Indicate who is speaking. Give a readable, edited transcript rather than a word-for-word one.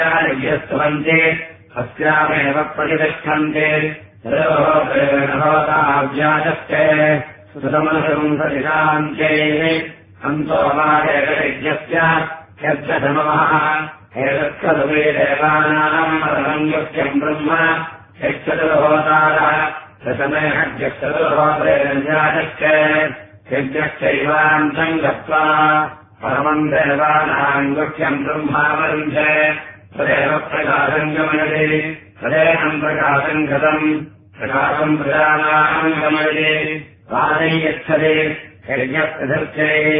Speaker 1: यज्ञस्तवन्ते अस्यामेव प्रतिष्ठन्ते भवताव्याजस्ते सुतमसंसदिशान्ते अन्तोमायज्ञस्य यज्ञधमः एतत्सर्वे देवानाम् परमङ्गस्यम् ब्रह्म यच्चतुर्होतारः प्रथमे यज्ञश्चतुर्होत्रेणस्य यज्ञश्चैवान्तम् गत्वा परमम् देवानाम् गुह्यम् ब्रह्मावरुन्धे तदेव प्रकाशम् गमयते तदेनम् प्रकाशम् गतम् प्रकाशम् प्रजानाम् गमयते वाणै यच्छते यज्ञप्रदर्शने